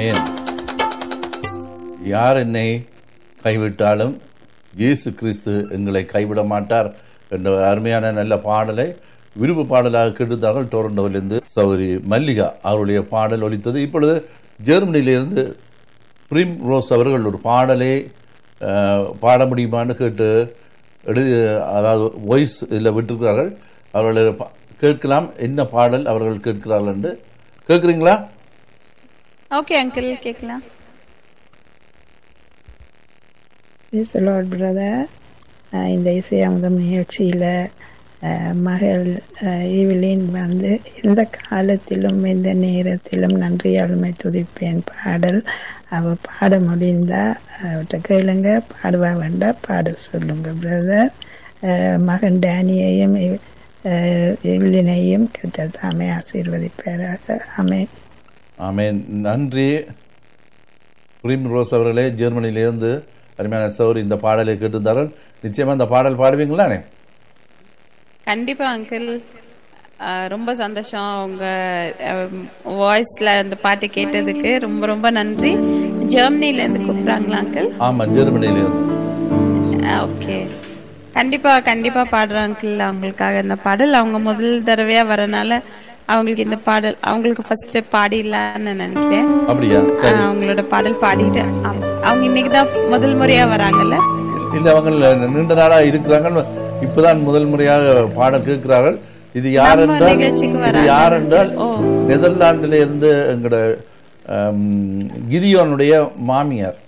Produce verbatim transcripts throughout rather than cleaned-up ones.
ஆமென். யார் என்னை கைவிட்டாலும் இயேசு கிறிஸ்து எங்களை கைவிட மாட்டார் என்ற அருமையான நல்ல பாடலை விருப்பு பாடலாக கெடுத்தார்கள். டொரண்டோவிலிருந்து சௌரி மல்லிகா அவருடைய பாடல் ஒலித்தது. இப்பொழுது ஜெர்மனியிலிருந்து பிரிம் ரோஸ் அவர்கள் ஒரு பாடலை பாட முடியுமான்னு கேட்டு எழுதி, அதாவது வாய்ஸ் இதில் விட்டிருக்கிறார்கள். அவர்களை கேட்கலாம் என்ன பாடல் அவர்கள் கேட்கிறார்கள் என்று. கேட்குறீங்களா? ஓகே அங்கிள், கேட்கலாம். Praise the Lord, brother. இந்த இசையமுதம் நிகழ்ச்சியில் மகள் ஈவிலின் வந்து எந்த காலத்திலும் எந்த நேரத்திலும் நன்றியாளுமை துதிப்பேன் பாடல் அவ பாட முடிந்தா அவட்ட கேளுங்க, பாடுவா வேண்டா பாட சொல்லுங்க பிரதர். மகன் டேனியையும் ஈவிலினையும் கர்த்தர் தாமே ஆசீர்வதிப்பாராக. ஆமென். ஆமென். நன்றி பிரிம் ரோஸ் அவர்களே, ஜெர்மனியிலிருந்து அருமையான சௌரி இந்த பாடலை கேட்டிருந்தார்கள். நிச்சயமா இந்த பாடல் பாடுவீங்களானே? கண்டிப்பா அங்கிள், ரொம்ப சந்தோஷம் உங்க வாய்ஸ்ல அந்த பாட்டு கேட்டதுக்கு ரொம்ப ரொம்ப நன்றி. ஜெர்மனில இருந்து கூப்பிடுறாங்களா அங்கிள்? ஆமா, ஜெர்மனில இருந்து. ஓகே, கண்டிப்பா கண்டிப்பா பாடுறேன் அங்கிள் அவங்களுக்காக இந்த பாடல். அவங்க முதல் தடவையா வரனால அவங்களுக்கு இந்த பாடல் அவங்களுக்கு ஃபர்ஸ்ட் பாடிடலான்னு நினைக்கிறேன். அப்படியா? அவங்களோட பாடல் பாடிட்டு அவங்க இன்னைக்குதான் முதல் முறையா வராங்கல்ல? இல்ல, அவங்க நீண்ட நாளா இருக்கிறாங்க, இப்பதான் முதல் முறையாக பாடல் கேட்கிறார்கள். இது யார் என்றால் இது யார் என்றால் நெதர்லாந்தில இருந்து எங்களோட கிதியோனுடைய மாமியார்.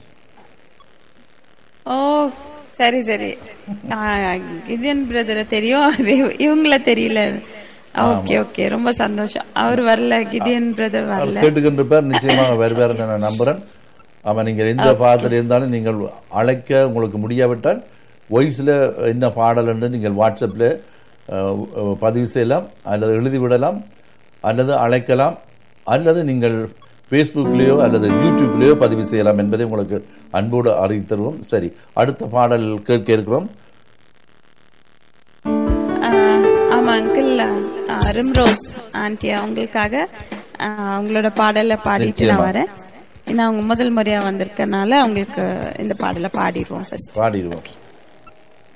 ஓ சரி சரி, கிதியோன் பிரதரை தெரியும், இவங்கள தெரியல. ஓகே ஓகே, ரொம்ப சந்தோஷம். அவர் வரல, கிதியோன் பிரதர் வரல. கேட்டுக்கின்ற பேர் நிச்சயமாக வருவார் நான் நம்புறேன். ஆமா, நீங்கள் எந்த பாடத்தில் இருந்தாலும் நீங்கள் அழைக்க உங்களுக்கு முடியாவிட்டால் வாய்ஸில் என்ன பாடல் என்று நீங்கள் வாட்ஸ்அப்பில் பதிவு செய்யலாம், அல்லது எழுதிவிடலாம், அல்லது அழைக்கலாம், அல்லது நீங்கள் ஃபேஸ்புக்லேயோ அல்லது யூடியூப்லேயோ பதிவு செய்யலாம் என்பதை உங்களுக்கு அன்போடு அறிவித்தருவோம். சரி, அடுத்த பாடல் கேட்க இருக்கிறோம். ஆமா அங்கிள், ரிம்ரோஸ் ஆண்டி அவங்களுக்காக அவங்களோட பாடலை பாடிட்டு நான் வரேன். ஏன்னா அவங்க முதல் முறையா வந்திருக்கனால அவங்களுக்கு இந்த பாடலை பாடிடுவோம். பாடிடுவோம்.